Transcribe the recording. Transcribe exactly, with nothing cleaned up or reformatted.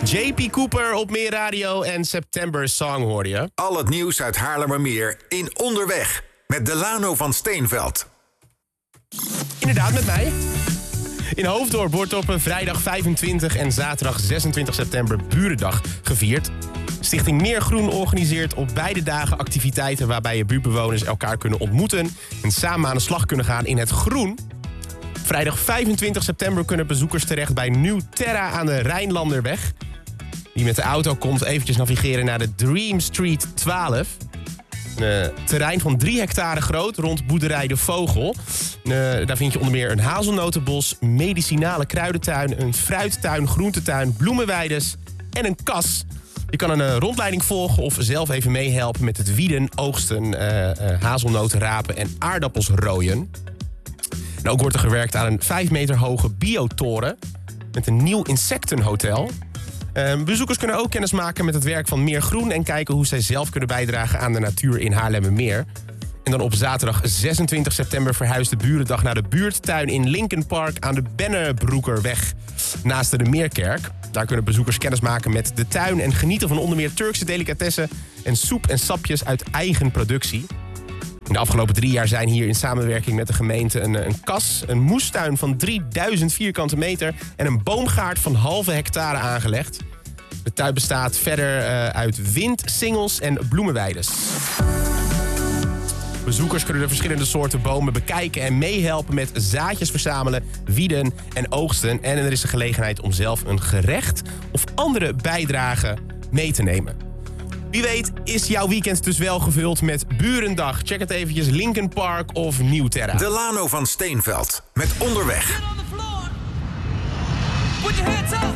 J P Cooper op Meer Radio en September Song hoorde je. Al het nieuws uit Haarlemmermeer in Onderweg met Delano van Steenveld. Inderdaad, met mij. In Hoofddorp wordt op vrijdag vijfentwintig en zaterdag zesentwintig september Burendag gevierd. Stichting Meer Groen organiseert op beide dagen activiteiten waarbij je buurtbewoners elkaar kunnen ontmoeten en samen aan de slag kunnen gaan in het groen. Vrijdag vijfentwintig september kunnen bezoekers terecht bij Nieuw Terra aan de Rijnlanderweg. Wie met de auto komt, eventjes navigeren naar de Dream Street twaalf. Een uh, terrein van drie hectare groot rond boerderij De Vogel. Uh, daar vind je onder meer een hazelnotenbos, medicinale kruidentuin, een fruittuin, groentetuin, bloemenweides en een kas. Je kan een uh, rondleiding volgen of zelf even meehelpen met het wieden, oogsten, uh, uh, hazelnoten rapen en aardappels rooien. En ook wordt er gewerkt aan een vijf meter hoge biotoren met een nieuw insectenhotel. Uh, bezoekers kunnen ook kennis maken met het werk van Meer Groen en kijken hoe zij zelf kunnen bijdragen aan de natuur in Haarlemmermeer. En dan op zaterdag zesentwintig september verhuist de Burendag naar de buurttuin in Lincoln Park aan de Bennebroekerweg naast de Meerkerk. Daar kunnen bezoekers kennis maken met de tuin en genieten van onder meer Turkse delicatessen en soep en sapjes uit eigen productie. In de afgelopen drie jaar zijn hier in samenwerking met de gemeente een, een kas, een moestuin van drieduizend vierkante meter en een boomgaard van halve hectare aangelegd. De tuin bestaat verder uh, uit wind, singels en bloemenweides. Bezoekers kunnen de verschillende soorten bomen bekijken en meehelpen met zaadjes verzamelen, wieden en oogsten. En er is de gelegenheid om zelf een gerecht of andere bijdrage mee te nemen. Wie weet is jouw weekend dus wel gevuld met Burendag. Check het eventjes, Lincoln Park of Nieuw Terra. Delano van Steenveld met Onderweg. Get on the floor. Put your hands up.